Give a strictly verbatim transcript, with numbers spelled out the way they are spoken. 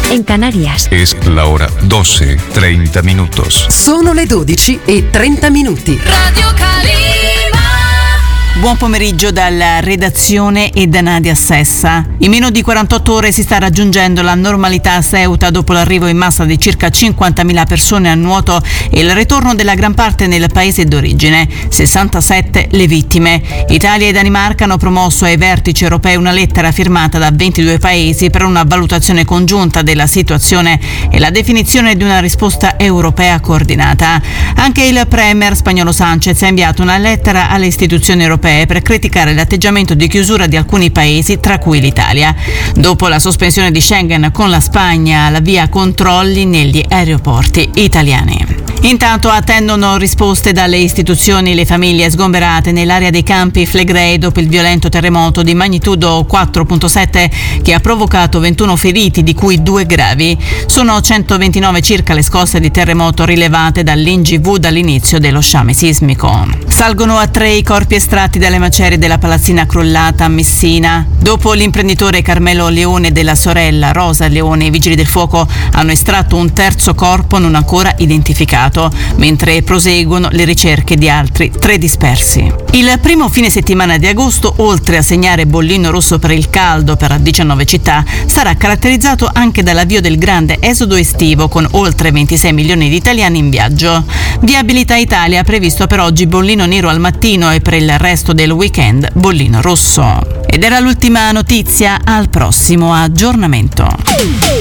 en Canarias. Es la hora doce, treinta minutos. Sono le dodici e trenta minuti. Radio Calima. Buon pomeriggio dalla redazione e da Nadia Sessa. In meno di quarantotto ore si sta raggiungendo la normalità a Ceuta dopo l'arrivo in massa di circa cinquantamila persone a nuoto e il ritorno della gran parte nel paese d'origine. sessantasette le vittime. Italia e Danimarca hanno promosso ai vertici europei una lettera firmata da ventidue paesi per una valutazione congiunta della situazione e la definizione di una risposta europea coordinata. Anche il premier spagnolo Sánchez ha inviato una lettera alle istituzioni europee per criticare l'atteggiamento di chiusura di alcuni paesi, tra cui l'Italia. Dopo la sospensione di Schengen con la Spagna, la via controlli negli aeroporti italiani. Intanto attendono risposte dalle istituzioni le famiglie sgomberate nell'area dei campi Flegrei dopo il violento terremoto di magnitudo quattro virgola sette che ha provocato ventuno feriti, di cui due gravi. Sono centoventinove circa le scosse di terremoto rilevate dall'I N G V dall'inizio dello sciame sismico. Salgono a tre i corpi estratti dalle macerie della palazzina crollata a Messina. Dopo l'imprenditore Carmelo Leone e della sorella Rosa Leone, i vigili del fuoco hanno estratto un terzo corpo non ancora identificato, mentre proseguono le ricerche di altri tre dispersi. Il primo fine settimana di agosto, oltre a segnare bollino rosso per il caldo per diciannove città, sarà caratterizzato anche dall'avvio del grande esodo estivo, con oltre ventisei milioni di italiani in viaggio. Viabilità Italia ha previsto per oggi bollino nero al mattino e per il resto del weekend bollino rosso. Ed era l'ultima notizia, al prossimo aggiornamento.